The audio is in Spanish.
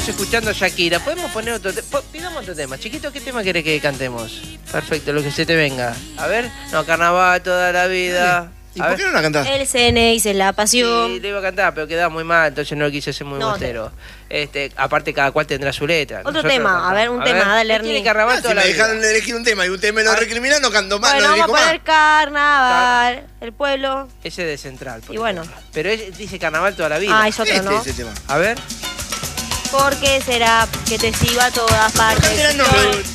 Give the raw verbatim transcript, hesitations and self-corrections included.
estamos escuchando a Shakira. ¿Podemos poner otro tema? Pidamos otro tema. Chiquito, ¿qué tema querés que cantemos? Perfecto, lo que se te venga. A ver. No, carnaval toda la vida. ¿Y por qué no la cantás? El C N I es la pasión. Sí, le iba a cantar, pero quedaba muy mal, entonces no lo quise hacer muy No, bostero. Este, aparte, cada cual tendrá su letra. Otro Nosotros tema, cantamos. a ver, un A tema, ver, dale, ¿qué Ernie. tiene carnaval Ah, toda si la me vida? dejaron elegir un tema y usted me lo Ah. recrimina, no canto más, Bueno, no vamos elijo a más. poner carnaval, el pueblo. Ese de Central. por Y bueno. ejemplo. Pero él dice carnaval toda la vida. Ah, es otro, Este ¿no? es el tema. A ver. ¿Por qué será que te sigo a todas partes? Cántela, no. Yo-